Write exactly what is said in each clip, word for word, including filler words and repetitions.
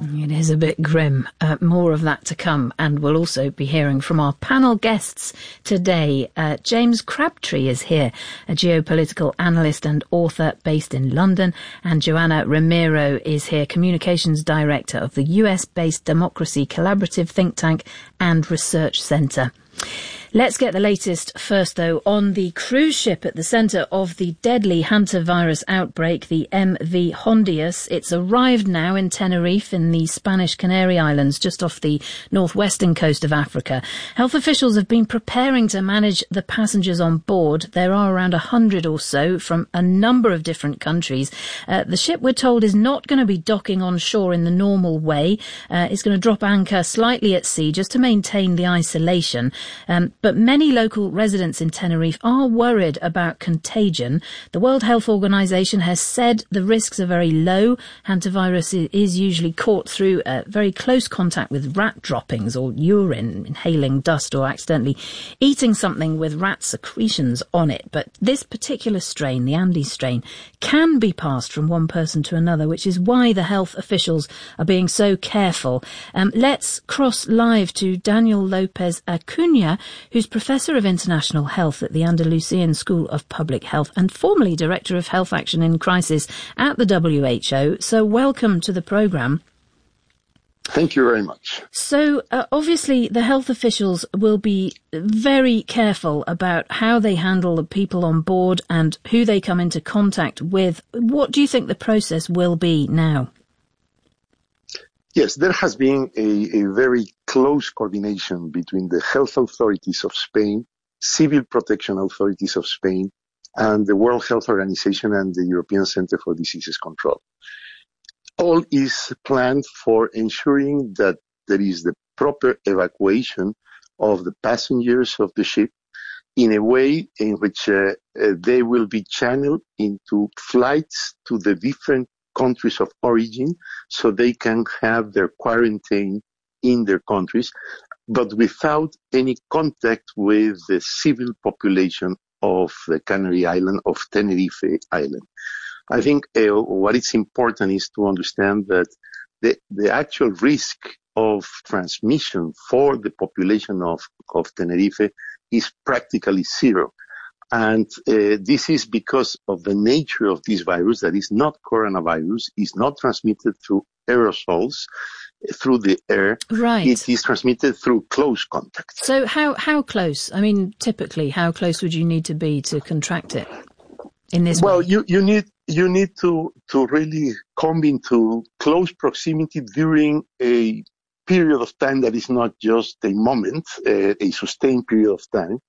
It is a bit grim. Uh, more of that to come, and we'll also be hearing from our panel guests today. Uh, James Crabtree is here, a geopolitical analyst and author based in London, and Joanna Ramiro is here, communications director of the U S-based Democracy Collaborative think tank and research centre. Let's get the latest first, though, on the cruise ship at the centre of the deadly hantavirus outbreak, the M V Hondius. It's arrived now in Tenerife in the Spanish Canary Islands, just off the northwestern coast of Africa. Health officials have been preparing to manage the passengers on board. There are around a hundred or so from a number of different countries. Uh, the ship, we're told, is not going to be docking on shore in the normal way. Uh, it's going to drop anchor slightly at sea just to maintain the isolation. Um, But many local residents in Tenerife are worried about contagion. The World Health Organization has said the risks are very low. Hantavirus is usually caught through uh, very close contact with rat droppings or urine, inhaling dust or accidentally eating something with rat secretions on it. But this particular strain, the Andes strain, can be passed from one person to another, which is why the health officials are being so careful. Um, let's cross live to Daniel Lopez Acuna, who's Professor of International Health at the Andalusian School of Public Health and formerly Director of Health Action in Crisis at the W H O. So welcome to the programme. Thank you very much. So uh, obviously the health officials will be very careful about how they handle the people on board and who they come into contact with. What do you think the process will be now? Yes, there has been a, a very close coordination between the health authorities of Spain, civil protection authorities of Spain, and the World Health Organization and the European Centre for Diseases Control. All is planned for ensuring that there is the proper evacuation of the passengers of the ship in a way in which uh, uh, they will be channeled into flights to the different countries of origin so they can have their quarantine in their countries, but without any contact with the civil population of the Canary Island, of Tenerife Island. I think uh, what is important is to understand that the, the actual risk of transmission for the population of, of Tenerife is practically zero. And uh, this is because of the nature of this virus, that is not coronavirus, is not transmitted through aerosols, through the air. Right. It is transmitted through close contact. So how, how close? I mean, typically, how close would you need to be to contract it in this well, way? Well, you, you need you need to, to really come into close proximity during a period of time that is not just a moment, uh, a sustained period of time.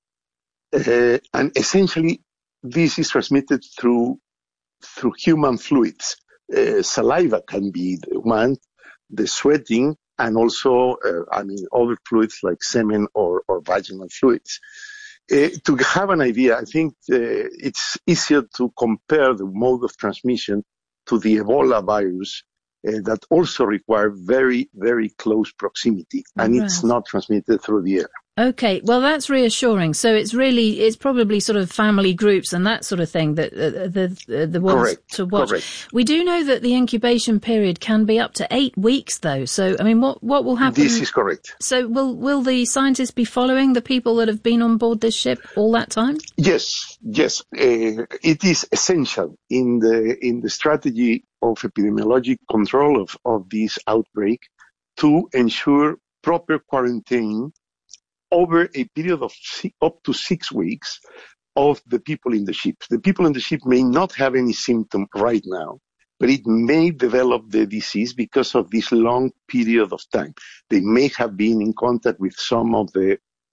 Uh, and essentially, this is transmitted through through human fluids. Uh, saliva can be the one, the sweating, and also, uh, I mean, other fluids like semen or, or vaginal fluids. Uh, to have an idea, I think uh, it's easier to compare the mode of transmission to the Ebola virus, uh, that also require very, very close proximity, and right. It's not transmitted through the air. Okay, well, that's reassuring. So it's really, it's probably sort of family groups and that sort of thing that uh, the uh, the ones Correct. to watch. Correct. We do know that the incubation period can be up to eight weeks, though. So, I mean, what what will happen? This is correct. So, will will the scientists be following the people that have been on board this ship all that time? Yes, yes. Uh, it is essential in the in the strategy of epidemiologic control of of this outbreak to ensure proper quarantine over a period of six, up to six weeks of the people in the ship. The people in the ship may not have any symptom right now, but it may develop the disease because of this long period of time. They may have been in contact with some of the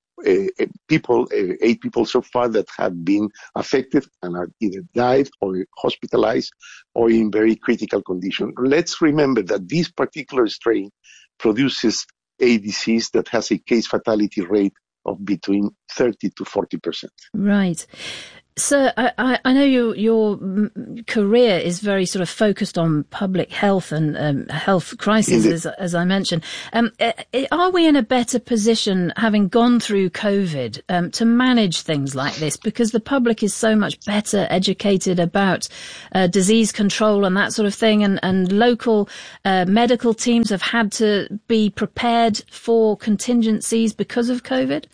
uh, people, uh, eight people so far that have been affected and are either died or hospitalized or in very critical condition. Let's remember that this particular strain produces a disease that has a case fatality rate of between thirty to forty percent. Right. Sir, I, I know your your career is very sort of focused on public health and um, health crises, as, as I mentioned. Um, are we in a better position, having gone through COVID, um, to manage things like this? Because the public is so much better educated about uh, disease control and that sort of thing, and, and local uh, medical teams have had to be prepared for contingencies because of COVID?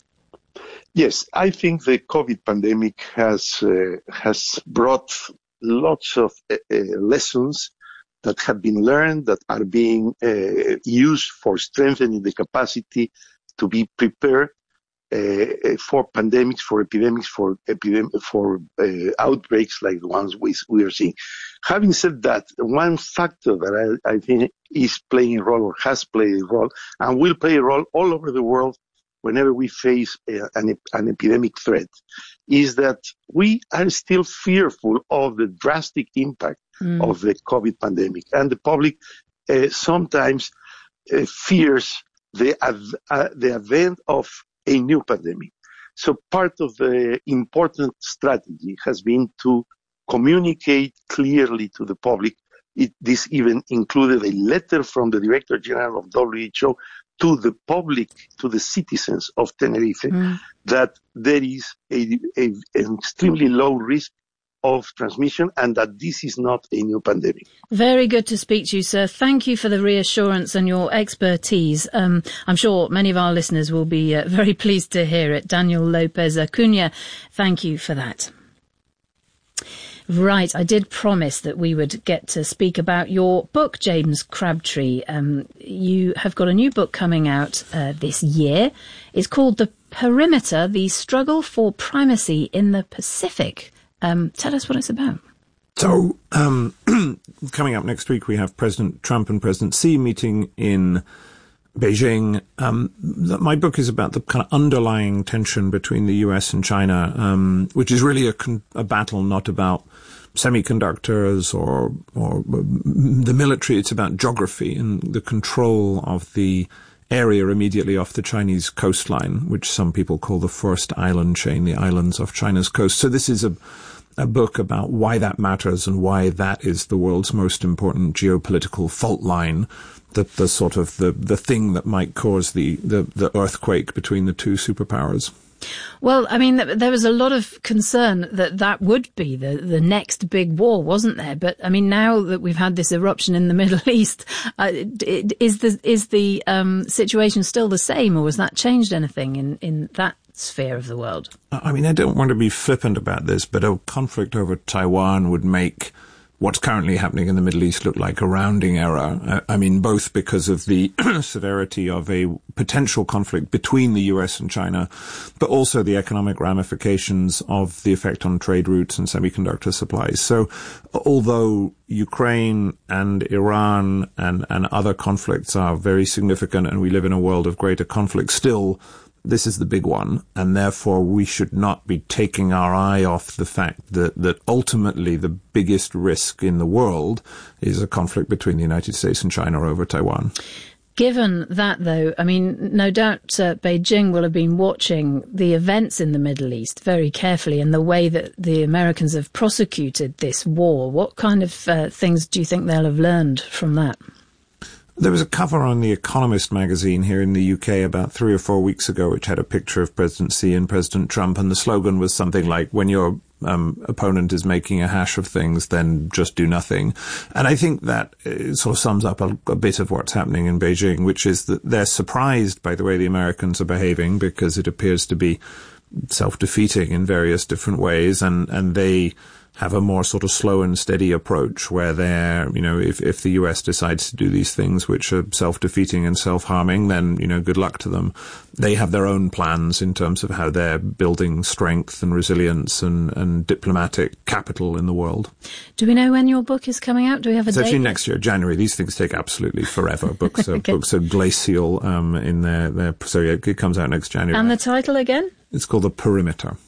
Yes, I think the COVID pandemic has uh, has brought lots of uh, lessons that have been learned, that are being uh, used for strengthening the capacity to be prepared uh, for pandemics, for epidemics, for epidem- for uh, outbreaks like the ones we, we are seeing. Having said that, one factor that I, I think is playing a role, or has played a role, and will play a role all over the world whenever we face a, an, an epidemic threat, is that we are still fearful of the drastic impact mm. of the COVID pandemic. And the public uh, sometimes uh, fears the, uh, the advent of a new pandemic. So part of the important strategy has been to communicate clearly to the public. It, this even included a letter from the Director General of W H O to the public, to the citizens of Tenerife, mm. that there is a, a, an extremely low risk of transmission and that this is not a new pandemic. Very good to speak to you, sir. Thank you for the reassurance and your expertise. Um, I'm sure many of our listeners will be uh, very pleased to hear it. Daniel Lopez Acuna, thank you for that. Right, I did promise that we would get to speak about your book, James Crabtree. Um, you have got a new book coming out uh, this year. It's called The Perimeter, The Struggle for Primacy in the Pacific. Um, tell us what it's about. So, um, coming up next week, we have President Trump and President Xi meeting in Beijing. Um, my book is about the kind of underlying tension between the U S and China, um, which is really a, con- a battle not about semiconductors or, or the military. It's about geography and the control of the area immediately off the Chinese coastline, which some people call the first island chain, the islands off China's coast. So this is a a book about why that matters and why that is the world's most important geopolitical fault line, the, the sort of the, the thing that might cause the, the, the earthquake between the two superpowers. Well, I mean, there was a lot of concern that that would be the, the next big war, wasn't there? But, I mean, now that we've had this eruption in the Middle East, uh, is the, is the um, situation still the same, or has that changed anything in, in that sphere of the world? I mean, I don't want to be flippant about this, but a conflict over Taiwan would make what's currently happening in the Middle East look like a rounding error. I mean, both because of the severity of a potential conflict between the U S and China, but also the economic ramifications of the effect on trade routes and semiconductor supplies. So although Ukraine and Iran and, and other conflicts are very significant and we live in a world of greater conflict, still this is the big one, and therefore we should not be taking our eye off the fact that, that ultimately the biggest risk in the world is a conflict between the United States and China over Taiwan. Given that, though, I mean, no doubt uh, Beijing will have been watching the events in the Middle East very carefully and the way that the Americans have prosecuted this war. What kind of uh, things do you think they'll have learned from that? There was a cover on The Economist magazine here in the U K about three or four weeks ago, which had a picture of President Xi and President Trump, and the slogan was something like, when your um, opponent is making a hash of things, then just do nothing. And I think that uh, sort of sums up a, a bit of what's happening in Beijing, which is that they're surprised by the way the Americans are behaving, because it appears to be self-defeating in various different ways, and, and they have a more sort of slow and steady approach where they're, you know, if, if the U S decides to do these things which are self-defeating and self-harming, then, you know, good luck to them. They have their own plans in terms of how they're building strength and resilience and, and diplomatic capital in the world. Do we know when your book is coming out? Do we have a it's date? It's actually next year, January. These things take absolutely forever. Books are, okay. books are glacial um, in their, their, so yeah, it comes out next January. And the title again? It's called The Perimeter.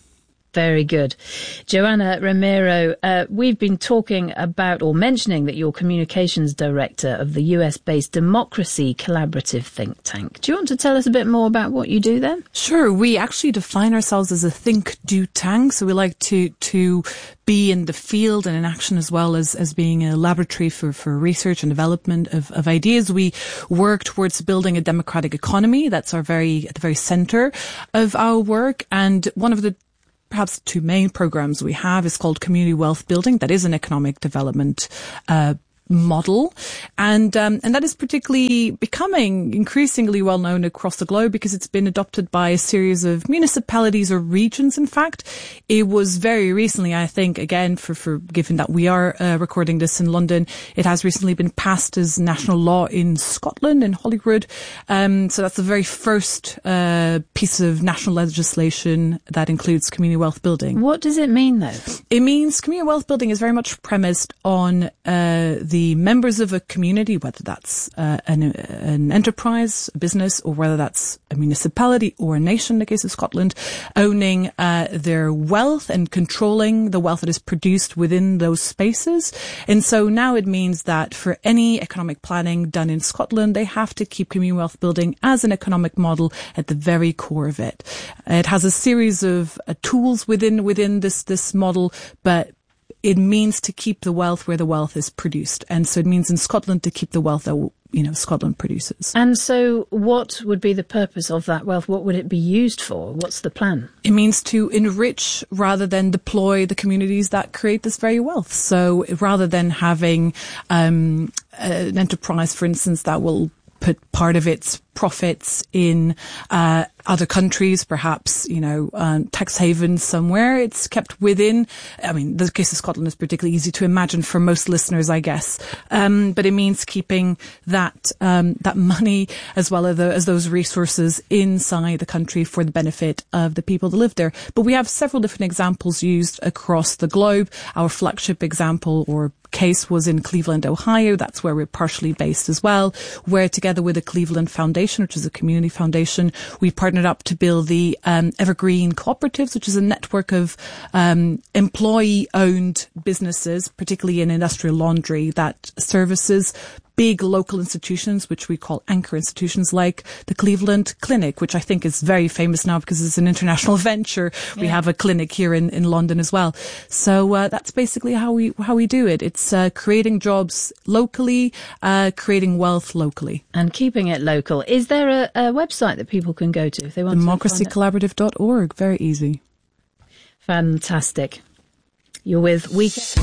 Very good. Joanna Romero, uh, we've been talking about or mentioning that you're communications director of the U S-based Democracy Collaborative think tank. Do you want to tell us a bit more about what you do there? Sure. We actually define ourselves as a think, do tank. So we like to, to be in the field and in action as well as, as being a laboratory for, for research and development of, of ideas. We work towards building a democratic economy. That's our very, at the very center of our work. And one of the perhaps two main programs we have is called Community Wealth Building. That is an economic development uh model. And, um, and that is particularly becoming increasingly well known across the globe because it's been adopted by a series of municipalities or regions. In fact, it was very recently, I think, again, for, for given that we are uh, recording this in London, it has recently been passed as national law in Scotland, in Holyrood. Um, so that's the very first, uh, piece of national legislation that includes community wealth building. What does it mean though? It means community wealth building is very much premised on, uh, the The members of a community, whether that's uh, an, an enterprise, a business, or whether that's a municipality or a nation, in the case of Scotland, owning uh, their wealth and controlling the wealth that is produced within those spaces. And so now it means that for any economic planning done in Scotland, they have to keep community wealth building as an economic model at the very core of it. It has a series of uh, tools within within this this model, but it means to keep the wealth where the wealth is produced. And so it means in Scotland to keep the wealth that, you know, Scotland produces. And so what would be the purpose of that wealth? What would it be used for? What's the plan? It means to enrich rather than deploy the communities that create this very wealth. So rather than having um, an enterprise, for instance, that will put part of its profits in uh other countries, perhaps, you know, um, tax havens somewhere. It's kept within. I mean, the case of Scotland is particularly easy to imagine for most listeners, I guess. Um, but it means keeping that um, that money as well as, the, as those resources inside the country for the benefit of the people that live there. But we have several different examples used across the globe. Our flagship example or case was in Cleveland, Ohio. That's where we're partially based as well, where together with the Cleveland Foundation, which is a community foundation, we partnered up to build the um, Evergreen Cooperatives, which is a network of um, employee-owned businesses, particularly in industrial laundry, that services big local institutions, which we call anchor institutions, like the Cleveland Clinic, which I think is very famous now because it's an international venture. Yeah. We have a clinic here in, in London as well. So uh, that's basically how we how we do it. It's uh, creating jobs locally, uh, creating wealth locally. And keeping it local. Is there a, a website that people can go to if they want democracy to? democracy collaborative dot org. Very easy. Fantastic. You're with Weekend.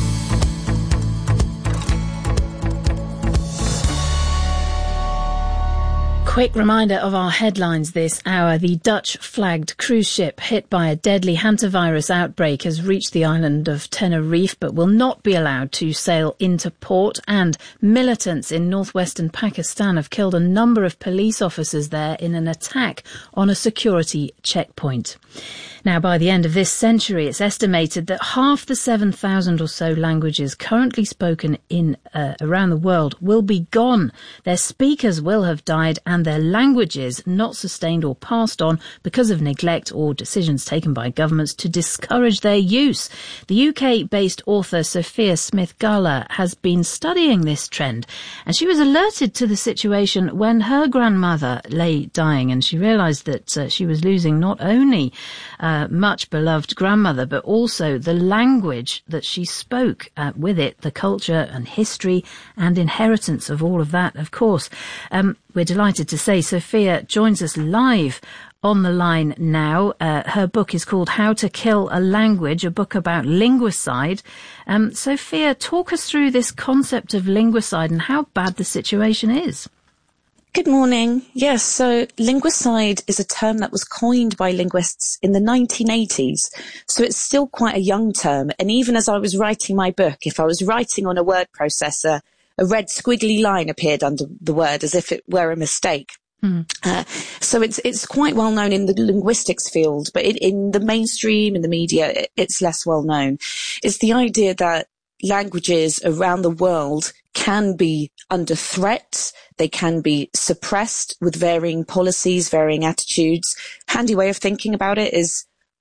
Quick reminder of our headlines this hour. The Dutch-flagged cruise ship hit by a deadly hantavirus outbreak has reached the island of Tenerife but will not be allowed to sail into port. And militants in northwestern Pakistan have killed a number of police officers there in an attack on a security checkpoint. Now, by the end of this century, it's estimated that half the seven thousand or so languages currently spoken in uh, around the world will be gone. Their speakers will have died and their languages not sustained or passed on because of neglect or decisions taken by governments to discourage their use. The U K-based author Sophia Smith-Gala has been studying this trend, and she was alerted to the situation when her grandmother lay dying, and she realised that uh, she was losing not only uh, much beloved grandmother, but also the language that she spoke, uh, with it, the culture and history and inheritance of all of that, of course. Um, we're delighted to say Sophia joins us live on the line now. Uh, her book is called How to Kill a Language, a book about linguicide. Um, Sophia, talk us through this concept of linguicide and how bad the situation is. Good morning. Yes, so linguicide is a term that was coined by linguists in the nineteen eighties. So it's still quite a young term. And even as I was writing my book, if I was writing on a word processor, a red squiggly line appeared under the word as if it were a mistake. Mm. Uh, so it's it's quite well known in the linguistics field, but it, in the mainstream, in the media, it, it's less well known. It's the idea that languages around the world can be under threat. They can be suppressed with varying policies, varying attitudes. Handy way of thinking about it is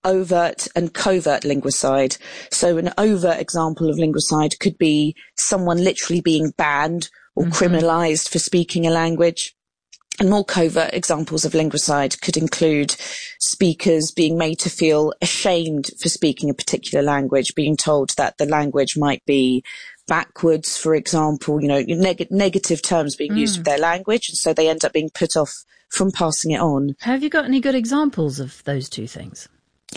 overt and covert linguicide. So an overt example of linguicide could be someone literally being banned or mm-hmm. criminalized for speaking a language. And more covert examples of linguicide could include speakers being made to feel ashamed for speaking a particular language, being told that the language might be backwards, for example, you know, neg- negative terms being mm. used with their language. And so they end up being put off from passing it on. Have you got any good examples of those two things?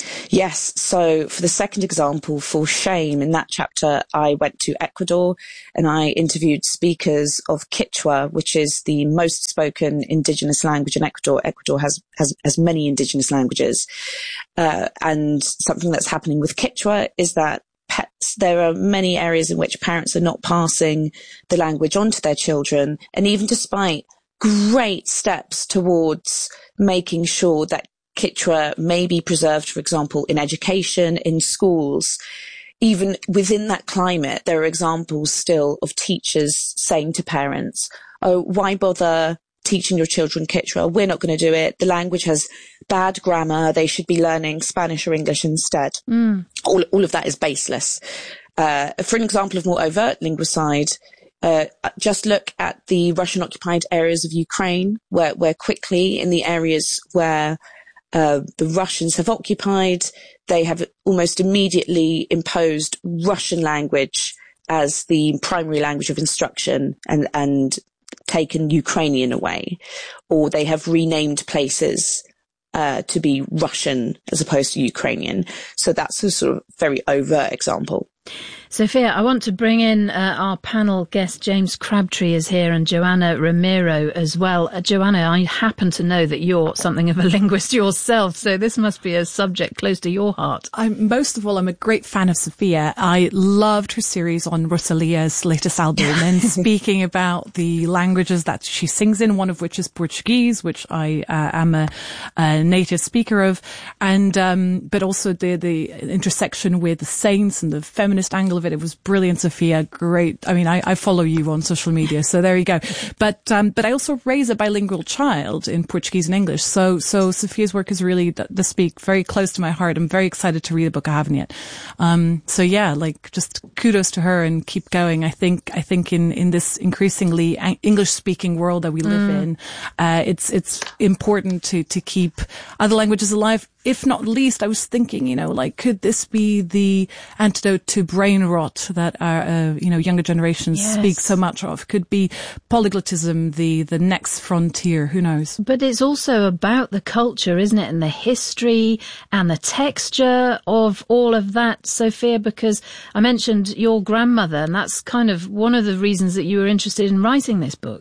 Yes. So for the second example, for shame, in that chapter, I went to Ecuador and I interviewed speakers of Quechua, which is the most spoken indigenous language in Ecuador. Ecuador has, has, has many indigenous languages. Uh, and something that's happening with Quechua is that pets, there are many areas in which parents are not passing the language on to their children. And even despite great steps towards making sure that Quechua may be preserved, for example, in education, in schools. Even within that climate, there are examples still of teachers saying to parents, oh, why bother teaching your children Quechua? We're not going to do it. The language has bad grammar. They should be learning Spanish or English instead. Mm. All, all of that is baseless. Uh, for an example of more overt linguicide, Uh, just look at the Russian-occupied areas of Ukraine, where, where quickly in the areas where uh, the Russians have occupied, they have almost immediately imposed Russian language as the primary language of instruction and, and taken Ukrainian away. Or they have renamed places uh, to be Russian as opposed to Ukrainian. So that's a sort of very overt example. Sophia, I want to bring in uh, our panel guest. James Crabtree is here and Joanna Ramiro as well. Uh, Joanna, I happen to know that you're something of a linguist yourself, so this must be a subject close to your heart. I'm, most of all, I'm a great fan of Sophia. I loved her series on Rosalia's latest album and speaking about the languages that she sings in, one of which is Portuguese, which I uh, am a, a native speaker of, and um, but also the, the intersection with the saints and the feminist angle of it. It was brilliant, Sophia. Great. I mean, I, I follow you on social media, so there you go. But um, but I also raise a bilingual child in Portuguese and English. So so Sophia's work is really, to speak, very close to my heart. I'm very excited to read the book. I haven't yet. Um, so yeah, like just kudos to her and keep going. I think I think in in this increasingly English speaking world that we live mm. in, uh, it's it's important to to keep other languages alive. If not least, I was thinking, you know, like, could this be the antidote to brain rot that our, uh, you know, younger generations yes. speak so much of? Could be polyglotism, the, the next frontier, who knows? But it's also about the culture, isn't it? And the history and the texture of all of that, Sophia, because I mentioned your grandmother, and that's kind of one of the reasons that you were interested in writing this book.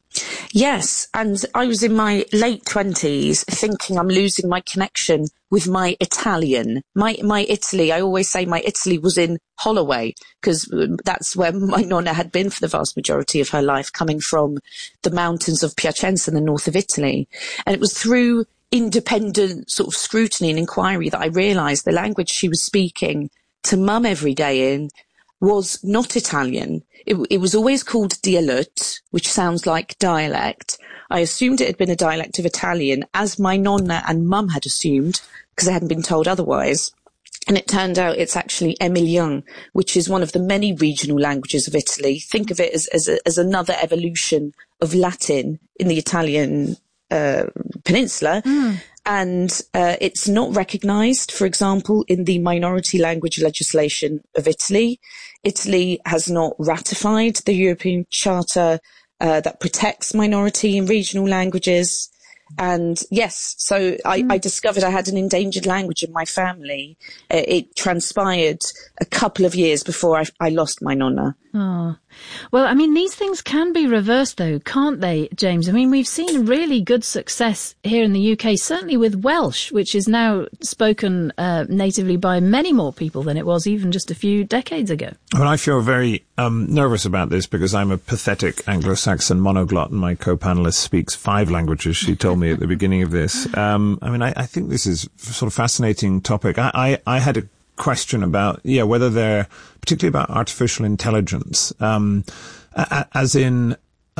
Yes, and I was in my late twenties thinking I'm losing my connection with my Italian. My my Italy, I always say my Italy was in Holloway, because that's where my nonna had been for the vast majority of her life, coming from the mountains of Piacenza in the north of Italy. And it was through independent sort of scrutiny and inquiry that I realised the language she was speaking to mum every day in was not Italian. It, it was always called dialetto, which sounds like dialect. I assumed it had been a dialect of Italian, as my nonna and mum had assumed, because I hadn't been told otherwise. And it turned out it's actually Emilian, which is one of the many regional languages of Italy. Think of it as, as, a, as another evolution of Latin in the Italian uh, peninsula. Mm. And uh, it's not recognised, for example, in the minority language legislation of Italy. Italy has not ratified the European Charter uh, that protects minority and regional languages. And yes, so I, mm. I discovered I had an endangered language in my family. Uh, it transpired a couple of years before I, I lost my nonna. Oh, well, I mean, these things can be reversed, though, can't they, James? I mean, we've seen really good success here in the U K, certainly with Welsh, which is now spoken uh, natively by many more people than it was even just a few decades ago. Well, I feel very um, nervous about this because I'm a pathetic Anglo-Saxon monoglot and my co-panelist speaks five languages, she told me at the beginning of this. Um, I mean, I, I think this is a sort of fascinating topic. I, I, I had a question about, yeah, whether they're, particularly about artificial intelligence, um, a, as in,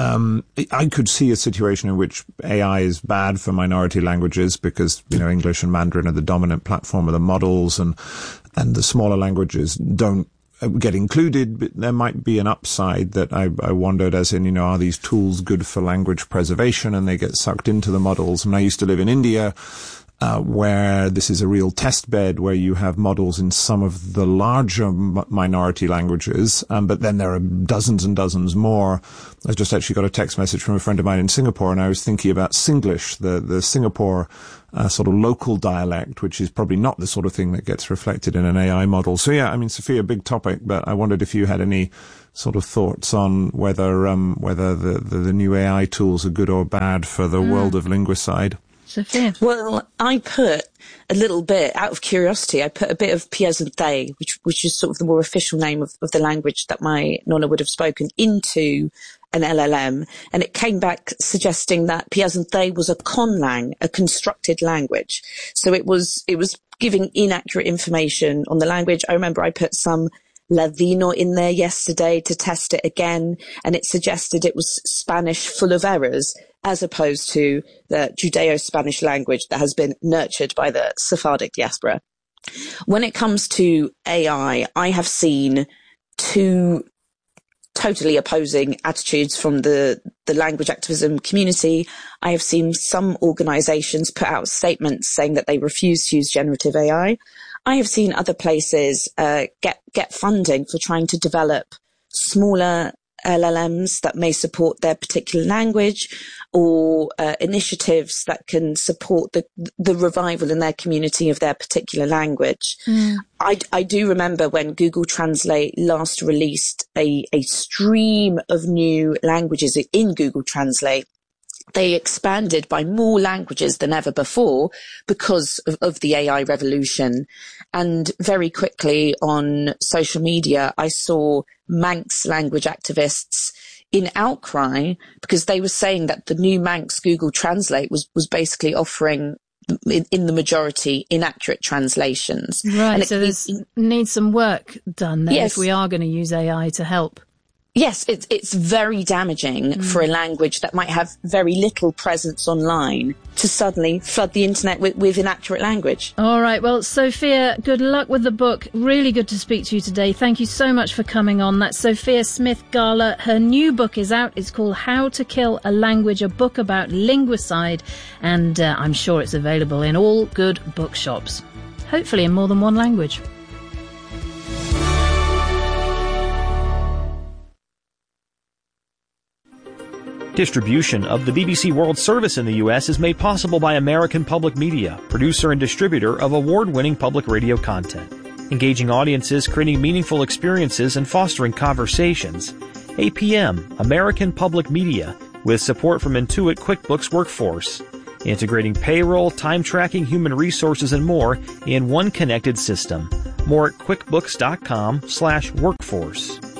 um, I could see a situation in which A I is bad for minority languages because, you know, English and Mandarin are the dominant platform of the models, and and the smaller languages don't get included. But there might be an upside that I, I wondered, as in, you know, are these tools good for language preservation and they get sucked into the models? And I used to live in India, Uh, where this is a real test bed, where you have models in some of the larger m- minority languages, um, but then there are dozens and dozens more. I just actually got a text message from a friend of mine in Singapore, and I was thinking about Singlish, the, the Singapore uh, sort of local dialect, which is probably not the sort of thing that gets reflected in an A I model. So yeah, I mean, Sophia, big topic, but I wondered if you had any sort of thoughts on whether um, whether the, the, the new A I tools are good or bad for the mm. world of linguicide. Sophia. Well, I put a little bit, out of curiosity, I put a bit of Piacentais, which which is sort of the more official name of, of the language that my nonna would have spoken, into an L L M, and it came back suggesting that Piacentais was a conlang, a constructed language. So it was it was giving inaccurate information on the language. I remember I put some Ladino in there yesterday to test it again, and it suggested it was Spanish full of errors, as opposed to the Judeo-Spanish language that has been nurtured by the Sephardic diaspora. When it comes to A I, I have seen two totally opposing attitudes from the, the language activism community. I have seen some organizations put out statements saying that they refuse to use generative A I. I have seen other places uh, get get funding for trying to develop smaller L L Ms that may support their particular language, or uh, initiatives that can support the the revival in their community of their particular language. Mm. I, I do remember when Google Translate last released a, a stream of new languages in Google Translate. They expanded by more languages than ever before because of, of the A I revolution. And very quickly on social media, I saw Manx language activists in outcry because they were saying that the new Manx Google Translate was, was basically offering, in, in the majority, inaccurate translations. Right, and so it, there's it, needs some work done there yes. if we are going to use A I to help. Yes, it's it's very damaging mm. for a language that might have very little presence online to suddenly flood the internet with, with inaccurate language. All right. Well, Sophia, good luck with the book. Really good to speak to you today. Thank you so much for coming on. That's Sophia Smith-Gala. Her new book is out. It's called How to Kill a Language, a book about linguicide. And uh, I'm sure it's available in all good bookshops, hopefully in more than one language. Distribution of the B B C World Service in the U S is made possible by American Public Media, producer and distributor of award-winning public radio content. Engaging audiences, creating meaningful experiences, and fostering conversations. A P M, American Public Media, with support from Intuit QuickBooks Workforce. Integrating payroll, time tracking, human resources, and more in one connected system. More at quickbooks.com slash workforce.